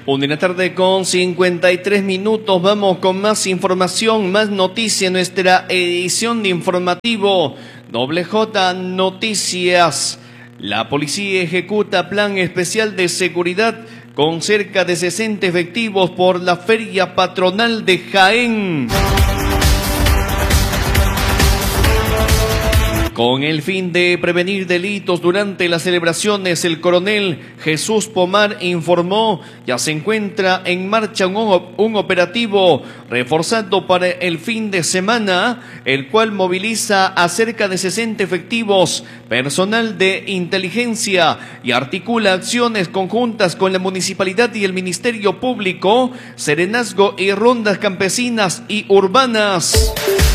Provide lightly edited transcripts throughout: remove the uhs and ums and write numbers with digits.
1:53 Vamos con más información, más noticia en nuestra edición de informativo WJ Noticias. La policía ejecuta plan especial de seguridad con cerca de 60 efectivos por la feria patronal de Jaén. Con el fin de prevenir delitos durante las celebraciones, el coronel Jesús Pomar informó ya se encuentra en marcha un operativo reforzado para el fin de semana, el cual moviliza a cerca de 60 efectivos, personal de inteligencia y articula acciones conjuntas con la municipalidad y el Ministerio Público, serenazgo y rondas campesinas y urbanas.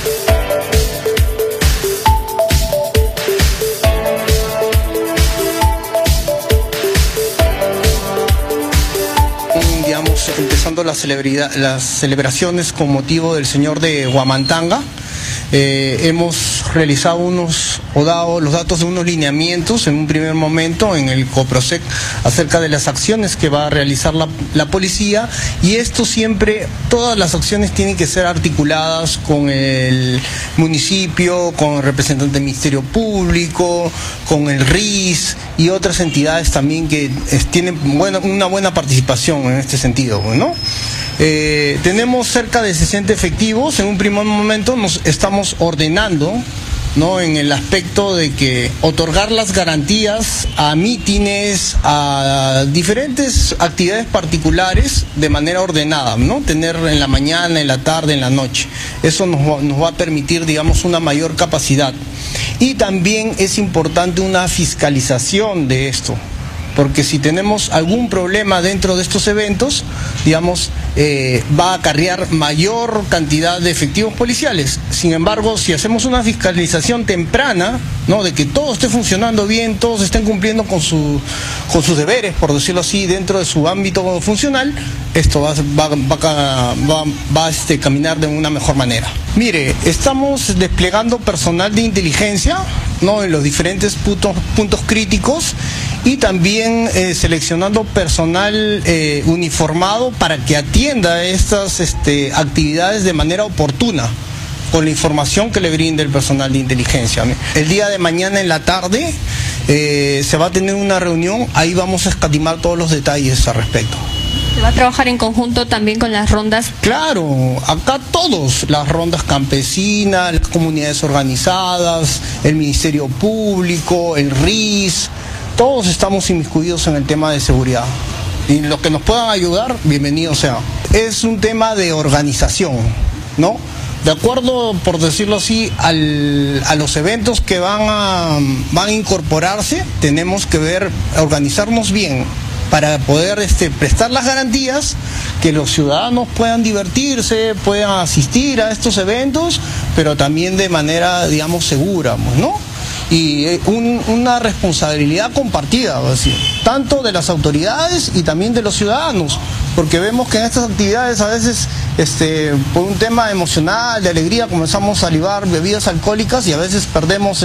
Empezando las celebraciones con motivo del Señor de Huamantanga, hemos realizado dado los datos de unos lineamientos en un primer momento en el COPROSEC acerca de las acciones que va a realizar la policía, y esto siempre, todas las acciones tienen que ser articuladas con el municipio, con el representante del Ministerio Público, con el RIS y otras entidades también que tienen una buena participación en este sentido, ¿no? Tenemos cerca de 60 efectivos. En un primer momento nos estamos ordenando, ¿no?, en el aspecto de que otorgar las garantías a mítines, a diferentes actividades particulares de manera ordenada, ¿no? Tener en la mañana, en la tarde, en la noche. Eso nos va a permitir, digamos, una mayor capacidad. Y también es importante una fiscalización de esto, porque si tenemos algún problema dentro de estos eventos, digamos, va a acarrear mayor cantidad de efectivos policiales. Sin embargo, si hacemos una fiscalización temprana, ¿no?, de que todo esté funcionando bien, todos estén cumpliendo con sus deberes, por decirlo así, dentro de su ámbito funcional, esto va a caminar de una mejor manera. Mire, estamos desplegando personal de inteligencia, ¿no?, en los diferentes puntos críticos, y también seleccionando personal uniformado para que atienda estas actividades de manera oportuna, con la información que le brinde el personal de inteligencia. El día de mañana en la tarde se va a tener una reunión, ahí vamos a escatimar todos los detalles al respecto. ¿Se va a trabajar en conjunto también con las rondas? Claro, acá todos, las rondas campesinas, las comunidades organizadas, el Ministerio Público, el RIS, todos estamos inmiscuidos en el tema de seguridad. Y los que nos puedan ayudar, bienvenido sea. Es un tema de organización, ¿no? De acuerdo, por decirlo así, a los eventos que van a incorporarse, tenemos que organizarnos bien para poder prestar las garantías, que los ciudadanos puedan divertirse, puedan asistir a estos eventos, pero también de manera, digamos, segura, ¿no? Y una responsabilidad compartida, así, tanto de las autoridades y también de los ciudadanos, porque vemos que en estas actividades a veces por un tema emocional, de alegría, comenzamos a libar bebidas alcohólicas y a veces perdemos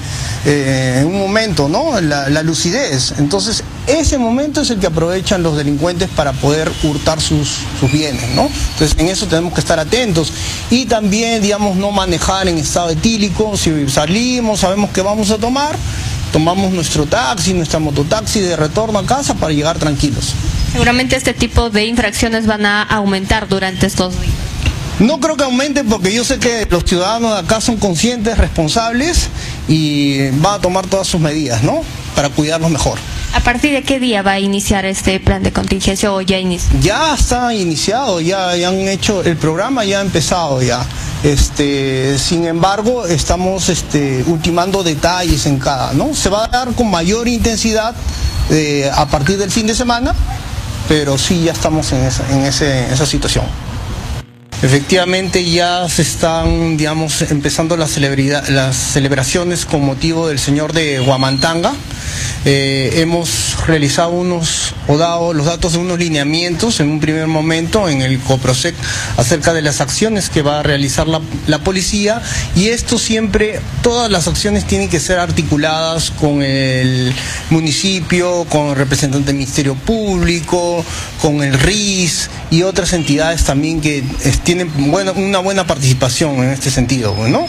en un momento, ¿no?, la lucidez. Entonces ese momento es el que aprovechan los delincuentes para poder hurtar sus bienes, ¿no? Entonces en eso tenemos que estar atentos, y también, digamos, no manejar en estado etílico. Si salimos, sabemos que vamos a tomamos nuestro taxi, nuestra mototaxi de retorno a casa para llegar tranquilos. Seguramente este tipo de infracciones van a aumentar durante estos días. No creo que aumente, porque yo sé que los ciudadanos de acá son conscientes, responsables, y van a tomar todas sus medidas, ¿no?, para cuidarlos mejor. ¿A partir de qué día va a iniciar este plan de contingencia, o ya inició? Ya está iniciado, ya han hecho, el programa ya ha empezado ya. Sin embargo, estamos ultimando detalles en cada, ¿no? Se va a dar con mayor intensidad a partir del fin de semana, pero sí, ya estamos en esa situación. Efectivamente, ya se están, digamos, empezando las celebraciones con motivo del Señor de Huamantanga. Hemos realizado o dado los datos de unos lineamientos en un primer momento en el COPROSEC acerca de las acciones que va a realizar la policía, y esto siempre, todas las acciones tienen que ser articuladas con el municipio, con el representante del Ministerio Público, con el RIS y otras entidades también que tienen una buena participación en este sentido, ¿no?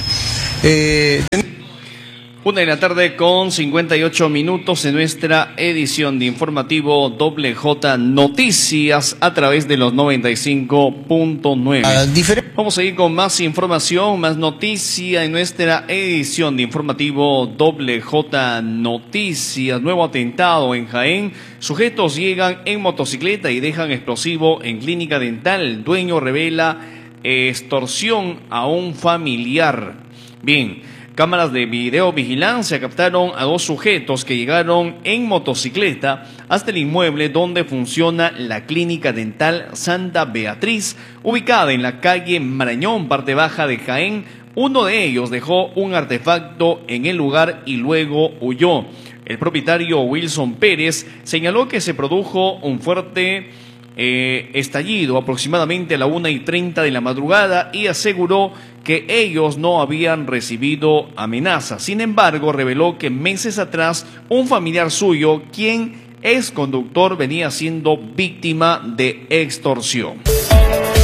1:58 en nuestra edición de informativo WJ Noticias a través de los 95.9. Vamos a ir con más información, más noticia en nuestra edición de informativo WJ Noticias. Nuevo atentado en Jaén. Sujetos llegan en motocicleta y dejan explosivo en clínica dental. Dueño revela extorsión a un familiar. Bien. Cámaras de videovigilancia captaron a dos sujetos que llegaron en motocicleta hasta el inmueble donde funciona la clínica dental Santa Beatriz, ubicada en la calle Marañón, parte baja de Jaén. Uno de ellos dejó un artefacto en el lugar y luego huyó. El propietario Wilson Pérez señaló que se produjo un fuerte estallido aproximadamente a la 1:30 de la madrugada y aseguró que ellos no habían recibido amenazas. Sin embargo, reveló que meses atrás un familiar suyo, quien es conductor, venía siendo víctima de extorsión.